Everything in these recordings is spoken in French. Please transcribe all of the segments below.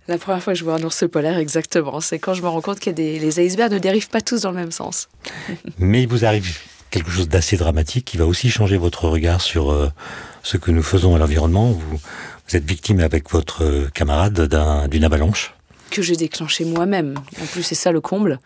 La première fois que je vois un ours polaire, exactement. C'est quand je me rends compte que les icebergs ne dérivent pas tous dans le même sens. Mais il vous arrive quelque chose d'assez dramatique qui va aussi changer votre regard sur ce que nous faisons à l'environnement. Vous êtes victime avec votre camarade d'une avalanche. Que j'ai déclenché moi-même. En plus, c'est ça le comble.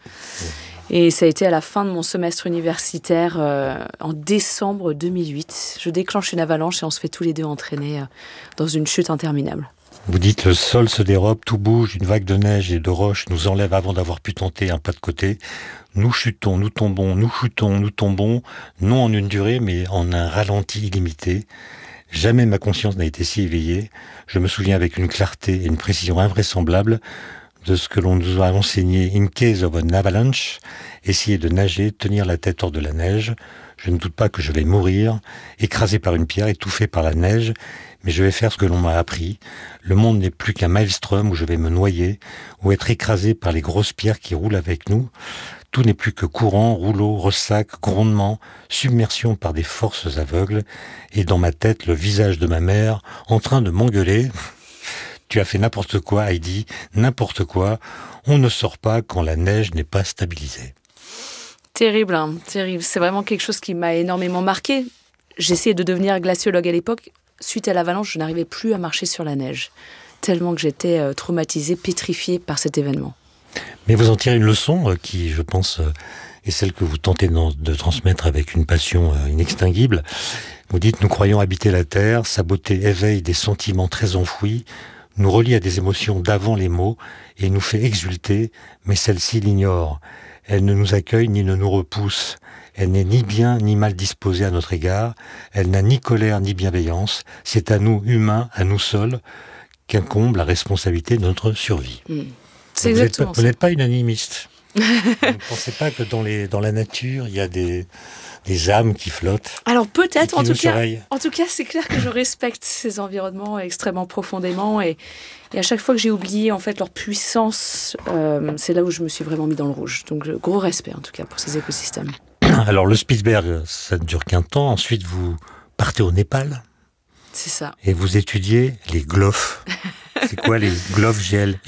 Et ça a été à la fin de mon semestre universitaire, en décembre 2008. Je déclenche une avalanche et on se fait tous les deux entraîner dans une chute interminable. Vous dites le sol se dérobe, tout bouge, une vague de neige et de roches nous enlève avant d'avoir pu tenter un pas de côté. Nous chutons, nous tombons, nous chutons, nous tombons, non en une durée mais en un ralenti illimité. Jamais ma conscience n'a été si éveillée. Je me souviens avec une clarté et une précision invraisemblables de ce que l'on nous a enseigné in case of an avalanche, essayer de nager, tenir la tête hors de la neige. Je ne doute pas que je vais mourir, écrasé par une pierre, étouffé par la neige, mais je vais faire ce que l'on m'a appris. Le monde n'est plus qu'un maelstrom où je vais me noyer, ou être écrasé par les grosses pierres qui roulent avec nous. Tout n'est plus que courant, rouleau, ressac, grondement, submersion par des forces aveugles, et dans ma tête, le visage de ma mère, en train de m'engueuler. Tu as fait n'importe quoi, Heidi, n'importe quoi. On ne sort pas quand la neige n'est pas stabilisée. Terrible, hein, terrible. C'est vraiment quelque chose qui m'a énormément marqué. J'essayais de devenir glaciologue à l'époque. Suite à l'avalanche, je n'arrivais plus à marcher sur la neige. Tellement que j'étais traumatisée, pétrifiée par cet événement. Mais vous en tirez une leçon qui, je pense, est celle que vous tentez de transmettre avec une passion inextinguible. Vous dites, nous croyons habiter la Terre, sa beauté éveille des sentiments très enfouis, nous relie à des émotions d'avant les mots et nous fait exulter, mais celle-ci l'ignore. Elle ne nous accueille ni ne nous repousse. Elle n'est ni bien ni mal disposée à notre égard. Elle n'a ni colère ni bienveillance. C'est à nous, humains, à nous seuls, qu'incombe la responsabilité de notre survie. C'est exactement ça. Vous n'êtes pas une animiste. Vous ne pensez pas que dans la nature, il y a des âmes qui flottent? Alors peut-être, en tout cas, c'est clair que je respecte ces environnements extrêmement profondément et à chaque fois que j'ai oublié en fait leur puissance, c'est là où je me suis vraiment mis dans le rouge. Donc gros respect en tout cas pour ces écosystèmes. Alors le Spitzberg, ça ne dure qu'un temps. Ensuite, vous partez au Népal. C'est ça. Et vous étudiez les GLOF. C'est quoi les GLOF,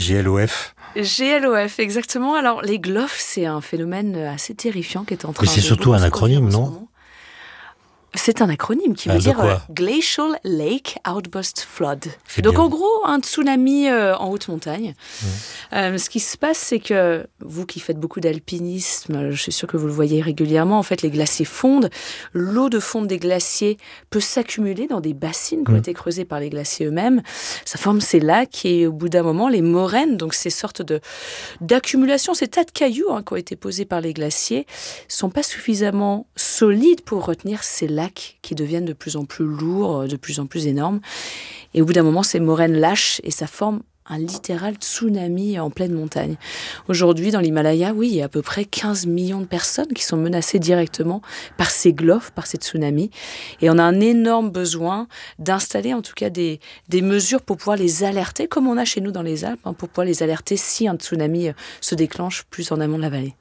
GLOF? GLOF, exactement. Alors, les GLOF, c'est un phénomène assez terrifiant qui est en train de... Mais c'est surtout un acronyme, non? C'est un acronyme qui veut dire Glacial Lake Outburst Flood. Donc en gros, un tsunami en haute montagne. Ce qui se passe, c'est que vous qui faites beaucoup d'alpinisme, je suis sûre que vous le voyez régulièrement, en fait les glaciers fondent. L'eau de fonte des glaciers peut s'accumuler dans des bassines qui ont été creusées par les glaciers eux-mêmes. Ça forme ces lacs et au bout d'un moment, les moraines, donc ces sortes d'accumulation, ces tas de cailloux qui ont été posés par les glaciers, sont pas suffisamment solides pour retenir ces lacs qui deviennent de plus en plus lourds, de plus en plus énormes. Et au bout d'un moment, ces moraines lâchent et ça forme un littéral tsunami en pleine montagne. Aujourd'hui, dans l'Himalaya, oui, il y a à peu près 15 millions de personnes qui sont menacées directement par ces GLOF, par ces tsunamis. Et on a un énorme besoin d'installer en tout cas des mesures pour pouvoir les alerter, comme on a chez nous dans les Alpes, pour pouvoir les alerter si un tsunami se déclenche plus en amont de la vallée.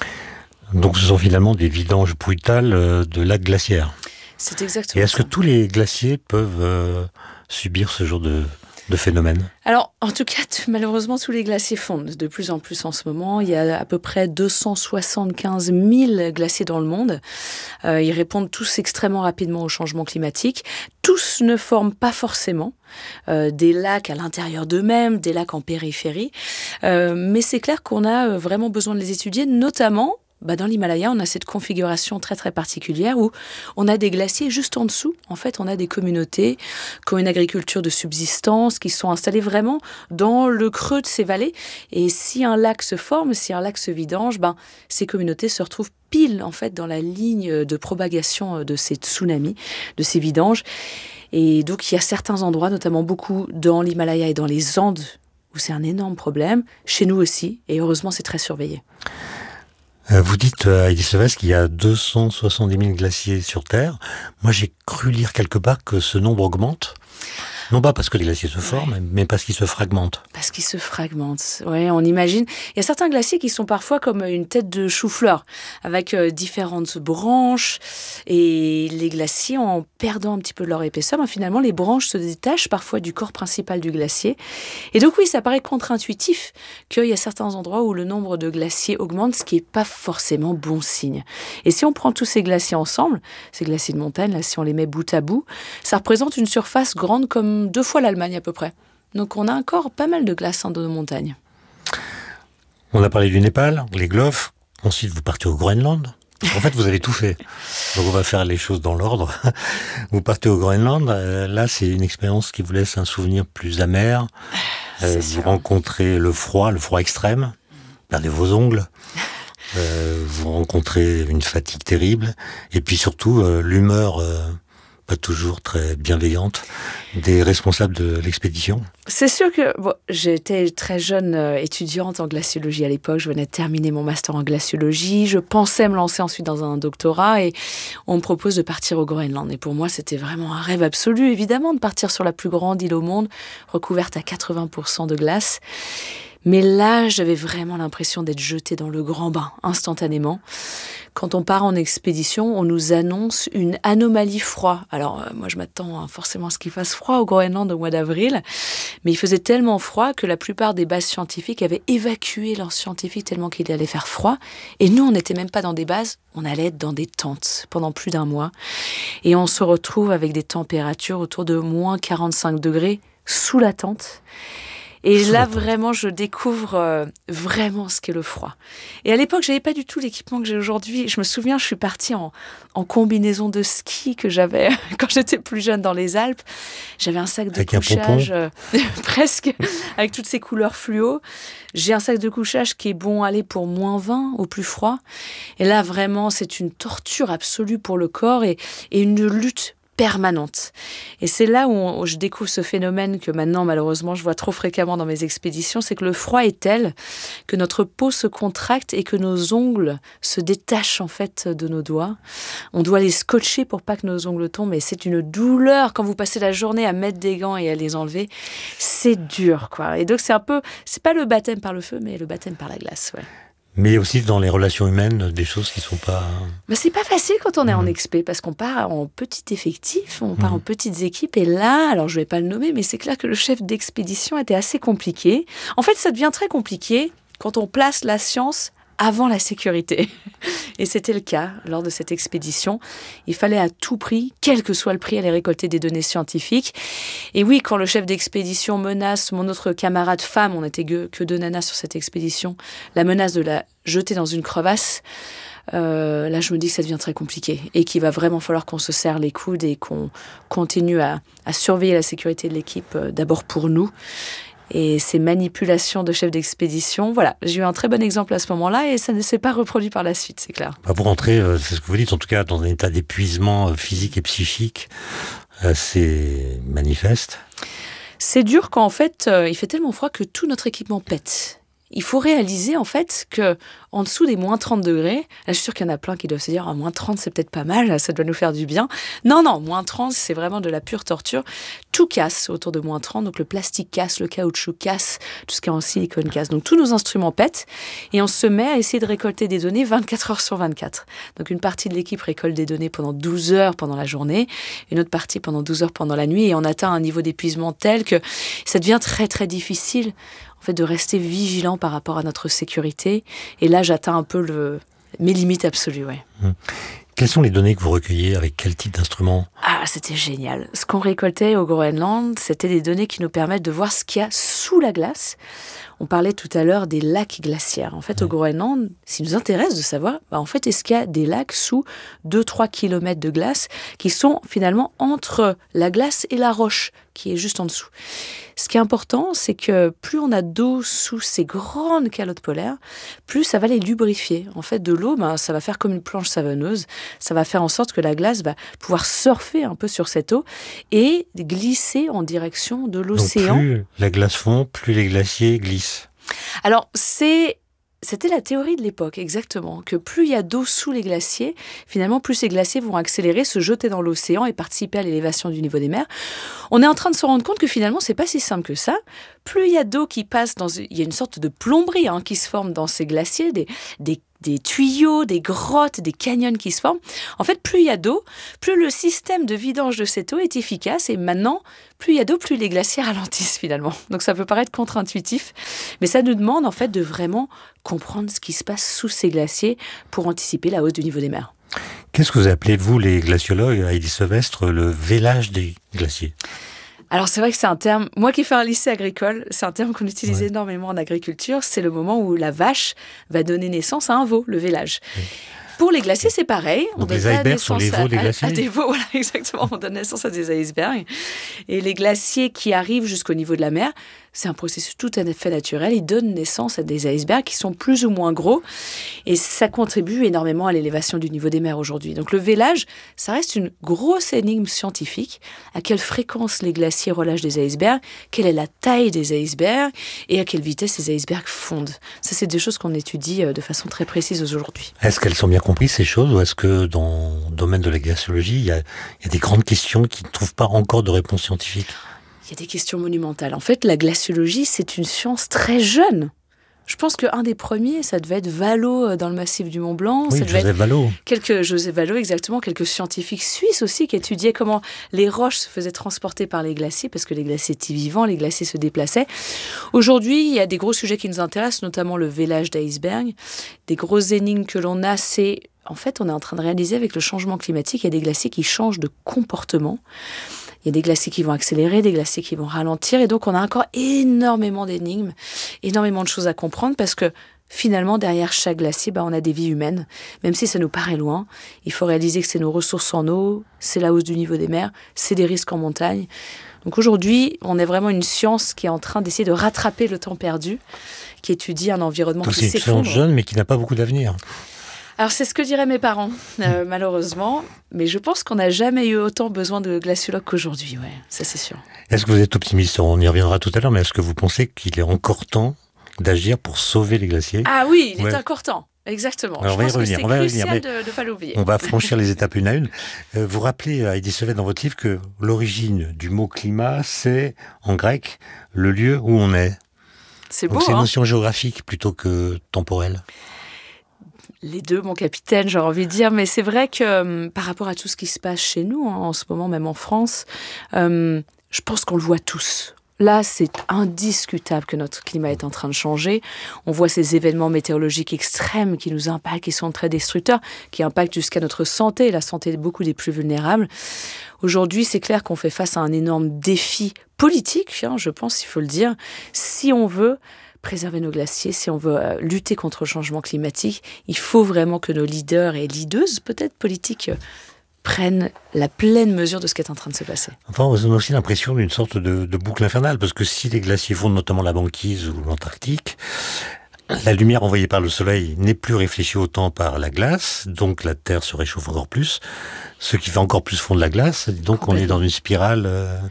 Donc ce sont finalement des vidanges brutales de lacs glaciaires. C'est exactement ça. Et est-ce que tous les glaciers peuvent subir ce genre de phénomène? Alors, en tout cas, malheureusement, tous les glaciers fondent de plus en plus en ce moment. Il y a à peu près 275 000 glaciers dans le monde. Ils répondent tous extrêmement rapidement au changement climatique. Tous ne forment pas forcément des lacs à l'intérieur d'eux-mêmes, des lacs en périphérie. Mais c'est clair qu'on a vraiment besoin de les étudier, notamment... dans l'Himalaya, on a cette configuration très très particulière où on a des glaciers juste en dessous. En fait, on a des communautés qui ont une agriculture de subsistance, qui sont installées vraiment dans le creux de ces vallées. Et si un lac se forme, si un lac se vidange, ces communautés se retrouvent pile en fait dans la ligne de propagation de ces tsunamis, de ces vidanges. Et donc, il y a certains endroits, notamment beaucoup dans l'Himalaya et dans les Andes, où c'est un énorme problème. Chez nous aussi, et heureusement, c'est très surveillé. Vous dites, Heidi Sevesque, qu'il y a 270 000 glaciers sur Terre. Moi, j'ai cru lire quelque part que ce nombre augmente. Non pas parce que les glaciers se forment, mais parce qu'ils se fragmentent. Parce qu'ils se fragmentent, oui, on imagine. Il y a certains glaciers qui sont parfois comme une tête de chou-fleur, avec différentes branches. Et les glaciers, en perdant un petit peu de leur épaisseur, finalement, les branches se détachent parfois du corps principal du glacier. Et donc oui, ça paraît contre-intuitif qu'il y a certains endroits où le nombre de glaciers augmente, ce qui n'est pas forcément bon signe. Et si on prend tous ces glaciers ensemble, ces glaciers de montagne, là, si on les met bout à bout, ça représente une surface grande comme 2 fois l'Allemagne à peu près. Donc on a encore pas mal de glace de montagne. On a parlé du Népal, les Glofs. Ensuite, vous partez au Groenland. En fait, vous avez tout fait. Donc on va faire les choses dans l'ordre. Vous partez au Groenland. Là, c'est une expérience qui vous laisse un souvenir plus amer. Vous rencontrez le froid extrême. Vous perdez vos ongles. Vous rencontrez une fatigue terrible. Et puis surtout, l'humeur pas toujours très bienveillante des responsables de l'expédition. C'est sûr que j'étais très jeune étudiante en glaciologie à l'époque. Je venais de terminer mon master en glaciologie. Je pensais me lancer ensuite dans un doctorat et on me propose de partir au Groenland. Et pour moi, c'était vraiment un rêve absolu, évidemment, de partir sur la plus grande île au monde, recouverte à 80% de glace. Mais là, j'avais vraiment l'impression d'être jetée dans le grand bain, instantanément. Quand on part en expédition, on nous annonce une anomalie froid. Alors, moi, je m'attends forcément à ce qu'il fasse froid au Groenland au mois d'avril. Mais il faisait tellement froid que la plupart des bases scientifiques avaient évacué leurs scientifiques tellement qu'il allait faire froid. Et nous, on n'était même pas dans des bases, on allait être dans des tentes pendant plus d'1 mois. Et on se retrouve avec des températures autour de moins 45 degrés sous la tente. Et là, vraiment, je découvre vraiment ce qu'est le froid. Et à l'époque, je n'avais pas du tout l'équipement que j'ai aujourd'hui. Je me souviens, je suis partie en combinaison de ski que j'avais quand j'étais plus jeune dans les Alpes. J'avais un sac de couchage, presque, avec toutes ces couleurs fluo. J'ai un sac de couchage qui est bon aller pour moins 20 au plus froid. Et là, vraiment, c'est une torture absolue pour le corps et une lutte permanente. Et c'est là où je découvre ce phénomène que maintenant, malheureusement, je vois trop fréquemment dans mes expéditions, c'est que le froid est tel que notre peau se contracte et que nos ongles se détachent en fait de nos doigts. On doit les scotcher pour pas que nos ongles tombent et c'est une douleur quand vous passez la journée à mettre des gants et à les enlever. C'est dur, quoi. Et donc c'est pas le baptême par le feu, mais le baptême par la glace, ouais. Mais aussi dans les relations humaines, des choses qui sont pas... C'est pas facile quand on est en expé, parce qu'on part en petit effectif, on part en petites équipes, et là, alors je vais pas le nommer, mais c'est clair que le chef d'expédition était assez compliqué. En fait, ça devient très compliqué quand on place la science avant la sécurité. Et c'était le cas lors de cette expédition. Il fallait à tout prix, quel que soit le prix, aller récolter des données scientifiques. Et oui, quand le chef d'expédition menace mon autre camarade femme, on n'était que 2 nanas sur cette expédition, la menace de la jeter dans une crevasse, là je me dis que ça devient très compliqué et qu'il va vraiment falloir qu'on se serre les coudes et qu'on continue à surveiller la sécurité de l'équipe, d'abord pour nous. Et ces manipulations de chef d'expédition, voilà, j'ai eu un très bon exemple à ce moment-là et ça ne s'est pas reproduit par la suite, c'est clair. Vous rentrez, c'est ce que vous dites, en tout cas dans un état d'épuisement physique et psychique assez manifeste. C'est dur quand en fait, il fait tellement froid que tout notre équipement pète. Il faut réaliser en fait que en dessous des moins 30 degrés, là je suis sûre qu'il y en a plein qui doivent se dire moins 30 c'est peut-être pas mal, ça doit nous faire du bien. Non, moins 30 c'est vraiment de la pure torture. Tout casse autour de moins 30, donc le plastique casse, le caoutchouc casse, tout ce qui est en silicone casse. Donc tous nos instruments pètent et on se met à essayer de récolter des données 24 heures sur 24. Donc une partie de l'équipe récolte des données pendant 12 heures pendant la journée, une autre partie pendant 12 heures pendant la nuit et on atteint un niveau d'épuisement tel que ça devient très très difficile en fait, de rester vigilant par rapport à notre sécurité. Et là, j'atteins un peu mes limites absolues. Ouais. Quelles sont les données que vous recueillez avec quel type d'instrument ? C'était génial. Ce qu'on récoltait au Groenland, c'était des données qui nous permettent de voir ce qu'il y a sous la glace. On parlait tout à l'heure des lacs glaciaires. En fait, au Groenland, ce qui nous intéresse de savoir, en fait, est-ce qu'il y a des lacs sous 2-3 kilomètres de glace qui sont finalement entre la glace et la roche qui est juste en dessous. Ce qui est important, c'est que plus on a d'eau sous ces grandes calottes polaires, plus ça va les lubrifier. En fait, de l'eau, ça va faire comme une planche savonneuse. Ça va faire en sorte que la glace va pouvoir surfer un peu sur cette eau et glisser en direction de l'océan. Donc plus la glace fond, plus les glaciers glissent. Alors, c'est C'était la théorie de l'époque, exactement, que plus il y a d'eau sous les glaciers, finalement, plus ces glaciers vont accélérer, se jeter dans l'océan et participer à l'élévation du niveau des mers. On est en train de se rendre compte que finalement, c'est pas si simple que ça. Plus il y a d'eau qui passe il y a une sorte de plomberie qui se forme dans ces glaciers, des tuyaux, des grottes, des canyons qui se forment. En fait, plus il y a d'eau, plus le système de vidange de cette eau est efficace. Et maintenant, plus il y a d'eau, plus les glaciers ralentissent finalement. Donc ça peut paraître contre-intuitif, mais ça nous demande en fait de vraiment comprendre ce qui se passe sous ces glaciers pour anticiper la hausse du niveau des mers. Qu'est-ce que vous appelez, vous, les glaciologues, Heidi Sevestre, le vélage des glaciers ? Alors c'est vrai que c'est un terme, moi qui fais un lycée agricole, c'est un terme qu'on utilise énormément en agriculture. C'est le moment où la vache va donner naissance à un veau, le vélage. Oui. Pour les glaciers, c'est pareil. Donc les icebergs sont les veaux des glaciers. À des veaux, voilà, exactement. On donne naissance à des icebergs. Et les glaciers qui arrivent jusqu'au niveau de la mer, c'est un processus tout à fait naturel. Ils donnent naissance à des icebergs qui sont plus ou moins gros. Et ça contribue énormément à l'élévation du niveau des mers aujourd'hui. Donc le vélage, ça reste une grosse énigme scientifique. À quelle fréquence les glaciers relâchent des icebergs ? Quelle est la taille des icebergs ? Et à quelle vitesse ces icebergs fondent ? Ça, c'est des choses qu'on étudie de façon très précise aujourd'hui. Est-ce qu'elles sont bien comprises, ces choses, ou est-ce que dans le domaine de la glaciologie, il y a des grandes questions qui ne trouvent pas encore de réponse scientifique ? Il y a des questions monumentales. En fait, la glaciologie, c'est une science très jeune. Je pense qu'un des premiers, ça devait être Vallot dans le massif du Mont-Blanc. Oui, Joseph Vallot. Joseph Vallot, exactement. Quelques scientifiques suisses aussi qui étudiaient comment les roches se faisaient transporter par les glaciers, parce que les glaciers étaient vivants, les glaciers se déplaçaient. Aujourd'hui, il y a des gros sujets qui nous intéressent, notamment le vélage d'iceberg. Des grosses énigmes que l'on a, c'est... En fait, on est en train de réaliser avec le changement climatique, il y a des glaciers qui changent de comportement. Il y a des glaciers qui vont accélérer, des glaciers qui vont ralentir. Et donc, on a encore énormément d'énigmes, énormément de choses à comprendre parce que finalement, derrière chaque glacier, on a des vies humaines. Même si ça nous paraît loin, il faut réaliser que c'est nos ressources en eau, c'est la hausse du niveau des mers, c'est des risques en montagne. Donc aujourd'hui, on est vraiment une science qui est en train d'essayer de rattraper le temps perdu, qui étudie un environnement qui s'effondre. C'est une science jeune, mais qui n'a pas beaucoup d'avenir. Alors, c'est ce que diraient mes parents, malheureusement. Mais je pense qu'on n'a jamais eu autant besoin de glaciologues qu'aujourd'hui, ouais, ça c'est sûr. Est-ce que vous êtes optimiste ? On y reviendra tout à l'heure, mais est-ce que vous pensez qu'il est encore temps d'agir pour sauver les glaciers ? Ah oui, il est encore temps. Exactement. Alors, on va y revenir. C'est crucial de ne pas l'oublier. On va franchir les étapes une à une. Vous rappelez, Heidi Sevestre, dans votre livre, que l'origine du mot climat, c'est, en grec, le lieu où on est. C'est beau, donc, c'est une notion géographique plutôt que temporelle. Les deux, mon capitaine, j'ai envie de dire. Mais c'est vrai que par rapport à tout ce qui se passe chez nous, en ce moment, même en France, je pense qu'on le voit tous. Là, c'est indiscutable que notre climat est en train de changer. On voit ces événements météorologiques extrêmes qui nous impactent, qui sont très destructeurs, qui impactent jusqu'à notre santé, la santé de beaucoup des plus vulnérables. Aujourd'hui, c'est clair qu'on fait face à un énorme défi politique, je pense, il faut le dire. Si on veut préserver nos glaciers, si on veut lutter contre le changement climatique, il faut vraiment que nos leaders et leadeuses, peut-être politiques, prennent la pleine mesure de ce qui est en train de se passer. Enfin, on a aussi l'impression d'une sorte de boucle infernale, parce que si les glaciers fondent, notamment la banquise ou l'Antarctique, la lumière envoyée par le soleil n'est plus réfléchie autant par la glace, donc la Terre se réchauffe encore plus, ce qui fait encore plus fondre la glace, donc on est dans une spirale...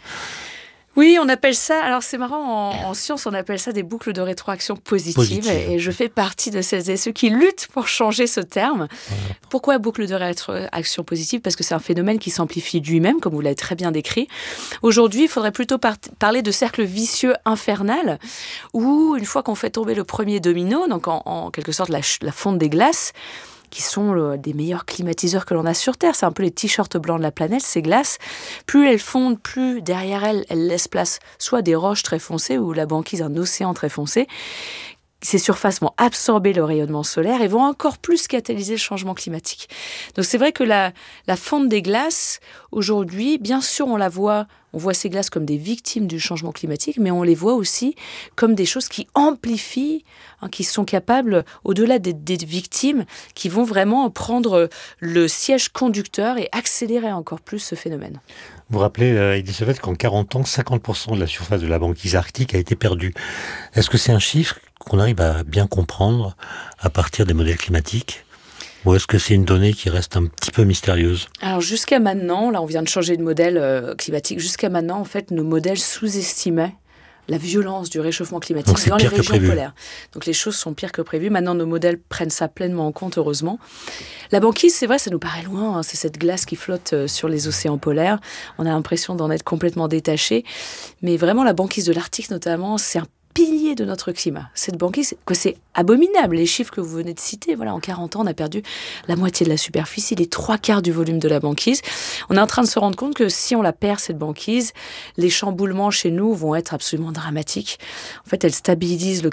Oui, on appelle ça, alors c'est marrant, en science, on appelle ça des boucles de rétroaction positives. Et je fais partie de celles et ceux qui luttent pour changer ce terme. Voilà. Pourquoi boucle de rétroaction positive ? Parce que c'est un phénomène qui s'amplifie lui-même, comme vous l'avez très bien décrit. Aujourd'hui, il faudrait plutôt parler de cercle vicieux infernal, où une fois qu'on fait tomber le premier domino, donc en quelque sorte la fonte des glaces, qui sont des meilleurs climatiseurs que l'on a sur Terre. C'est un peu les t-shirts blancs de la planète, ces glaces. Plus elles fondent, plus derrière elles laissent place soit des roches très foncées ou la banquise, un océan très foncé. Ces surfaces vont absorber le rayonnement solaire et vont encore plus catalyser le changement climatique. Donc c'est vrai que la fonte des glaces, aujourd'hui, bien sûr on voit ces glaces comme des victimes du changement climatique, mais on les voit aussi comme des choses qui amplifient, qui sont capables, au-delà des victimes, qui vont vraiment prendre le siège conducteur et accélérer encore plus ce phénomène. Vous rappelez, Heidi Sevestre, qu'en 40 ans, 50% de la surface de la banquise arctique a été perdue. Est-ce que c'est un chiffre qu'on arrive à bien comprendre à partir des modèles climatiques ? Ou est-ce que c'est une donnée qui reste un petit peu mystérieuse ? Alors jusqu'à maintenant, là on vient de changer de modèle climatique, jusqu'à maintenant en fait nos modèles sous-estimaient la violence du réchauffement climatique dans les régions polaires. Donc les choses sont pires que prévu. Maintenant, nos modèles prennent ça pleinement en compte, heureusement. La banquise, c'est vrai, ça nous paraît loin. C'est cette glace qui flotte sur les océans polaires. On a l'impression d'en être complètement détaché. Mais vraiment, la banquise de l'Arctique, notamment, c'est un pilier de notre climat. Cette banquise, c'est abominable. Les chiffres que vous venez de citer, voilà, en 40 ans, on a perdu la moitié de la superficie, les 3/4 du volume de la banquise. On est en train de se rendre compte que si on la perd, cette banquise, les chamboulements chez nous vont être absolument dramatiques. En fait, elle stabilise le